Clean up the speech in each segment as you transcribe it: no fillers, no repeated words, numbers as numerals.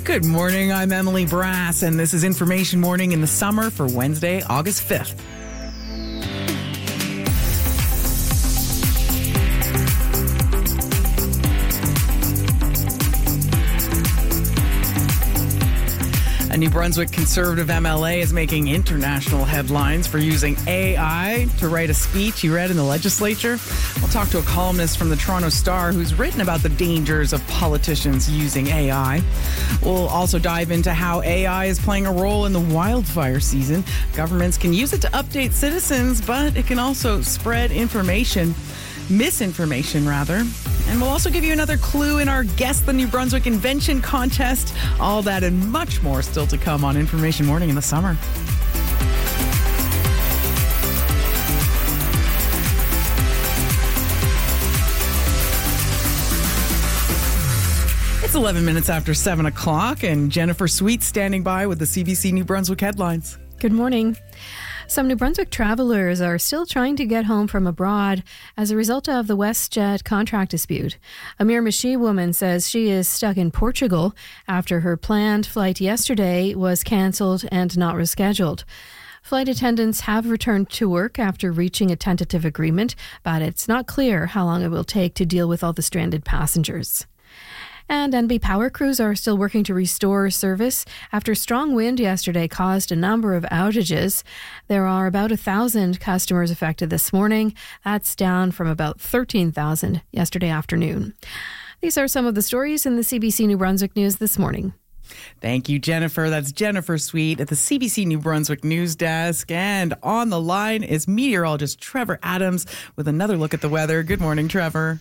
Good morning, I'm Emily Brass, and this is Information Morning in the Summer for Wednesday, August 5th. A New Brunswick Conservative MLA is making international headlines for using AI to write a speech he read in the legislature. We'll talk to a columnist from the Toronto Star who's written about the dangers of politicians using AI. We'll also dive into how AI is playing a role in the wildfire season. Governments can use it to update citizens, but it can also spread misinformation rather. And we'll also give you another clue in our Guess the New Brunswick Invention contest. All that and much more still to come on Information Morning in the Summer. It's 11 minutes after 7 o'clock, and Jennifer Sweet standing by with the CBC New Brunswick headlines. Good morning. Some New Brunswick travelers are still trying to get home from abroad as a result of the WestJet contract dispute. A Miramichi woman says she is stuck in Portugal after her planned flight yesterday was cancelled and not rescheduled. Flight attendants have returned to work after reaching a tentative agreement, but it's not clear how long it will take to deal with all the stranded passengers. And NB Power crews are still working to restore service after strong wind yesterday caused a number of outages. There are about 1,000 customers affected this morning. That's down from about 13,000 yesterday afternoon. These are some of the stories in the CBC New Brunswick News this morning. Thank you, Jennifer. That's Jennifer Sweet at the CBC New Brunswick News Desk. And on the line is meteorologist Trevor Adams with another look at the weather. Good morning, Trevor.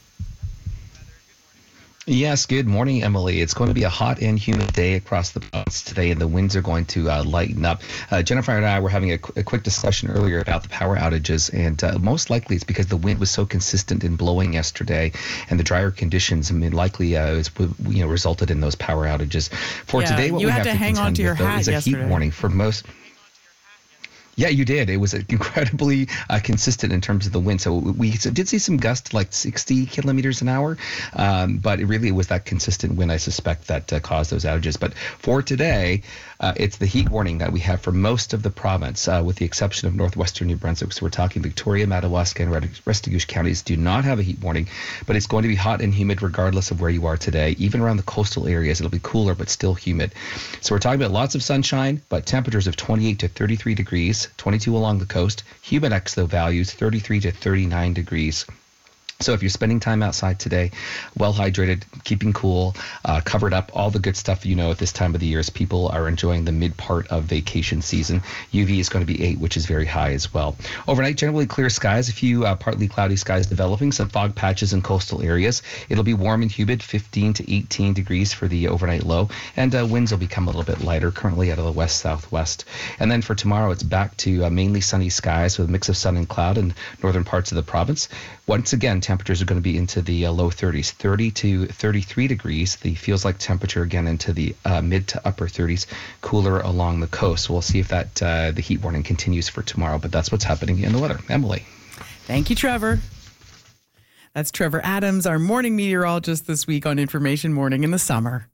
Yes, good morning, Emily. It's going to be a hot and humid day across the province today, and the winds are going to lighten up. Jennifer and I were having a quick discussion earlier about the power outages, and most likely it's because the wind was so consistent in blowing yesterday, and the drier conditions likely resulted in those power outages. For today, what we have to hang on to your hat is a heat warning for most. Yeah, you did. It was incredibly consistent in terms of the wind. So we did see some gusts like 60 kilometers an hour, but it really was that consistent wind, I suspect, that caused those outages. But for today, it's the heat warning that we have for most of the province, with the exception of northwestern New Brunswick. So we're talking Victoria, Madawaska, and Restigouche counties do not have a heat warning, but it's going to be hot and humid regardless of where you are today. Even around the coastal areas, it'll be cooler, but still humid. So we're talking about lots of sunshine, but temperatures of 28 to 33 degrees. 22 along the coast. Humidex, though, values 33 to 39 degrees. So if you're spending time outside today, well hydrated, keeping cool, covered up, all the good stuff at this time of the year as people are enjoying the mid part of vacation season. UV is going to be 8, which is very high as well. Overnight, generally clear skies, a few partly cloudy skies developing, some fog patches in coastal areas. It'll be warm and humid, 15 to 18 degrees for the overnight low, and winds will become a little bit lighter, currently out of the west-southwest. And then for tomorrow, it's back to mainly sunny skies with a mix of sun and cloud in northern parts of the province. Once again, temperatures are going to be into the low 30s, 30 to 33 degrees. The feels like temperature again into the mid to upper 30s, cooler along the coast. So we'll see if that the heat warning continues for tomorrow, but that's what's happening in the weather. Emily. Thank you, Trevor. That's Trevor Adams, our morning meteorologist this week on Information Morning in the Summer.